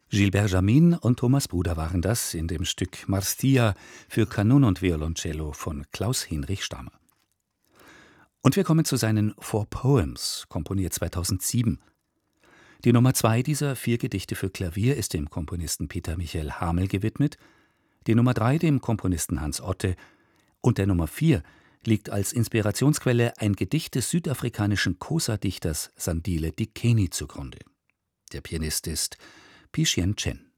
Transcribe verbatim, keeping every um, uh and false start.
Gilbert Jamin und Thomas Bruder waren das in dem Stück Marstia für Kanun und Violoncello von Klaus-Hinrich Stamer. Und wir kommen zu seinen Four Poems, komponiert zweitausendsieben. Die Nummer zwei dieser vier Gedichte für Klavier ist dem Komponisten Peter Michael Hamel gewidmet, die Nummer drei dem Komponisten Hans Otte und der Nummer vier liegt als Inspirationsquelle ein Gedicht des südafrikanischen Xhosa-Dichters Sandile Dikeni zugrunde. Der Pianist ist Phishyen Chen.